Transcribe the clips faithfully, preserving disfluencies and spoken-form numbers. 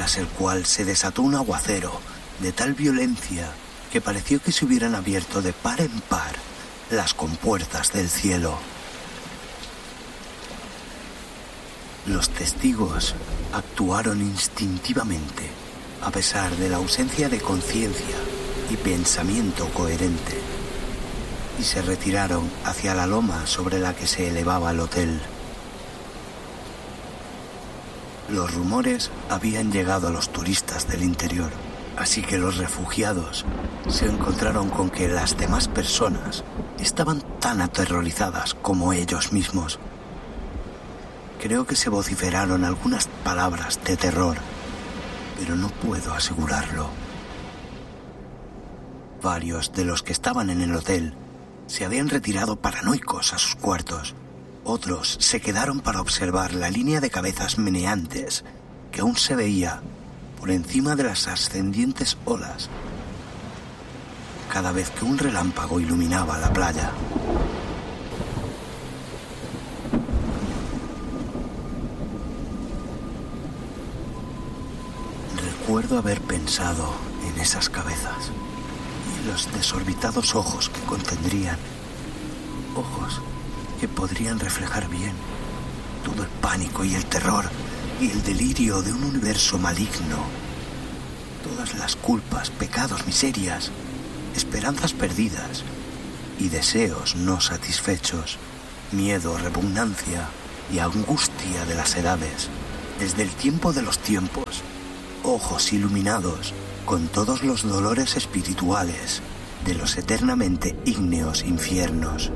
tras el cual se desató un aguacero de tal violencia que pareció que se hubieran abierto de par en par las compuertas del cielo. Los testigos actuaron instintivamente, a pesar de la ausencia de conciencia y pensamiento coherente, y se retiraron hacia la loma sobre la que se elevaba el hotel. Los rumores habían llegado a los turistas del interior, así que los refugiados se encontraron con que las demás personas estaban tan aterrorizadas como ellos mismos. Creo que se vociferaron algunas palabras de terror, pero no puedo asegurarlo. Varios de los que estaban en el hotel se habían retirado paranoicos a sus cuartos. Otros se quedaron para observar la línea de cabezas meneantes que aún se veía por encima de las ascendientes olas cada vez que un relámpago iluminaba la playa. Recuerdo haber pensado en esas cabezas y los desorbitados ojos que contendrían, ojos que podrían reflejar bien todo el pánico y el terror y el delirio de un universo maligno, todas las culpas, pecados, miserias, esperanzas perdidas y deseos no satisfechos, miedo, repugnancia y angustia de las edades, desde el tiempo de los tiempos, ojos iluminados con todos los dolores espirituales de los eternamente ígneos infiernos.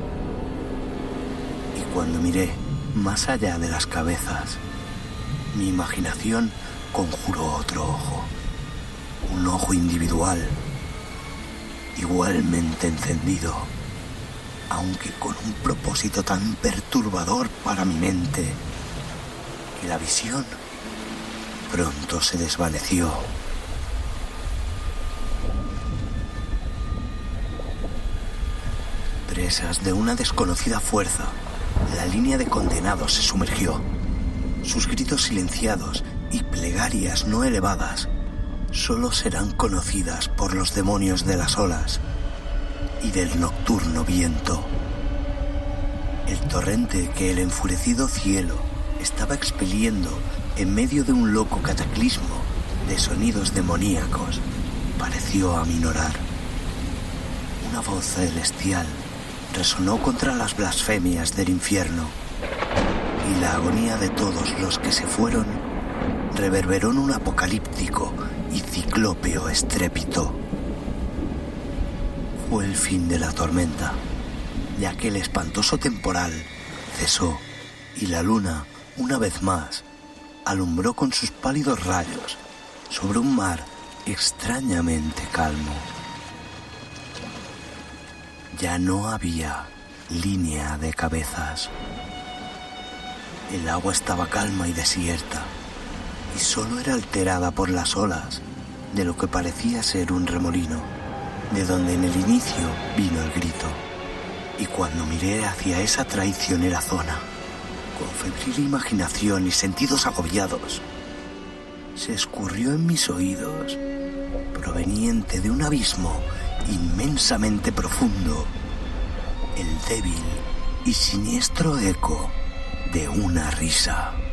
Y cuando miré más allá de las cabezas, mi imaginación conjuró otro ojo, un ojo individual, igualmente encendido, aunque con un propósito tan perturbador para mi mente, que la visión pronto se desvaneció. Presas de una desconocida fuerza, la línea de condenados se sumergió. Sus gritos silenciados y plegarias no elevadas solo serán conocidas por los demonios de las olas y del nocturno viento. El torrente que el enfurecido cielo estaba expeliendo en medio de un loco cataclismo de sonidos demoníacos pareció aminorar. Una voz celestial resonó contra las blasfemias del infierno, y la agonía de todos los que se fueron reverberó en un apocalíptico y ciclópeo estrépito. Fue el fin de la tormenta, ya que el espantoso temporal cesó y la luna, una vez más, alumbró con sus pálidos rayos sobre un mar extrañamente calmo. Ya no había línea de cabezas. El agua estaba calma y desierta, y solo era alterada por las olas de lo que parecía ser un remolino, de donde en el inicio vino el grito. Y cuando miré hacia esa traicionera zona, con febril imaginación y sentidos agobiados, se escurrió en mis oídos, proveniente de un abismo inmensamente profundo, el débil y siniestro eco de una risa.